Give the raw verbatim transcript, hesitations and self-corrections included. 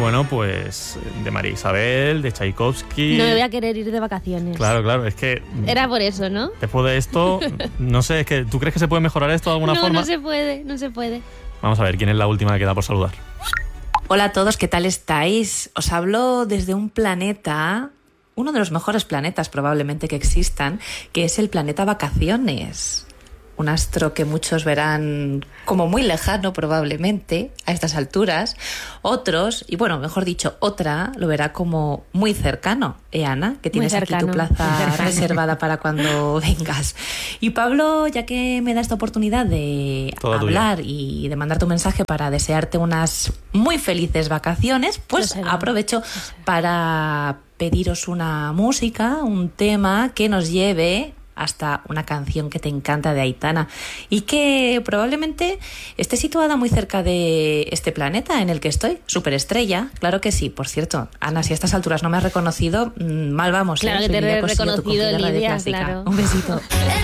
Bueno, pues de María Isabel, de Tchaikovsky. No me voy a querer ir de vacaciones. Claro, claro, es que... Era por eso, ¿no? Después de esto, no sé, es que ¿tú crees que se puede mejorar esto de alguna no, forma? No, se puede, no se puede. Vamos a ver, ¿quién es la última que queda por saludar? Hola a todos, ¿qué tal estáis? Os hablo desde un planeta, uno de los mejores planetas probablemente que existan, que es el planeta Vacaciones. Un astro que muchos verán como muy lejano probablemente a estas alturas. Otros, y bueno, mejor dicho, otra lo verá como muy cercano. ¿Eh, Ana? Que tienes aquí tu plaza reservada para cuando vengas. Y Pablo, ya que me da esta oportunidad de Todo hablar tuyo. y de mandarte un mensaje para desearte unas muy felices vacaciones, pues aprovecho para pediros una música, un tema que nos lleve hasta una canción que te encanta de Aitana y que probablemente esté situada muy cerca de este planeta en el que estoy, superestrella, claro que sí. Por cierto, Ana, si a estas alturas no me has reconocido, mal vamos. Claro ¿eh? que te Soy Lidia he Cosillo, tu reconocido, compi de Radio Lidia, Clásica. claro. Un besito.